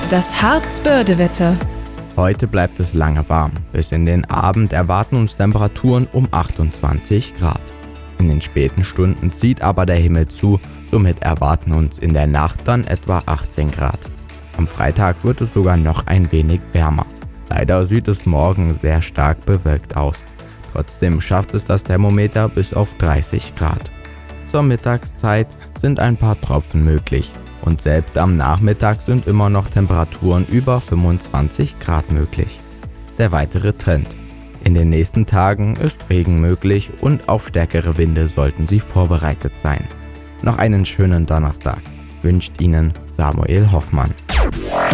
Das Harz-Börde-Wetter. Heute bleibt es lange warm. Bis in den Abend erwarten uns Temperaturen um 28 Grad. In den späten Stunden zieht aber der Himmel zu, somit erwarten uns in der Nacht dann etwa 18 Grad. Am Freitag wird es sogar noch ein wenig wärmer. Leider sieht es morgen sehr stark bewölkt aus. Trotzdem schafft es das Thermometer bis auf 30 Grad. Zur Mittagszeit sind ein paar Tropfen möglich. Und selbst am Nachmittag sind immer noch Temperaturen über 25 Grad möglich. Der weitere Trend. In den nächsten Tagen ist Regen möglich und auf stärkere Winde sollten Sie vorbereitet sein. Noch einen schönen Donnerstag wünscht Ihnen Samuel Hoffmann.